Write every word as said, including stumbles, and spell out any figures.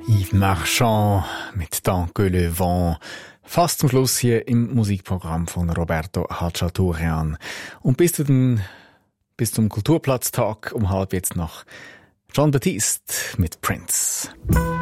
Yves Marchand mit «Tant que le vent». Fast zum Schluss hier im Musikprogramm von Roberto Hachaturian. Und bis, zu den, bis zum Kulturplatztag um halb jetzt noch John Baptiste mit Prince.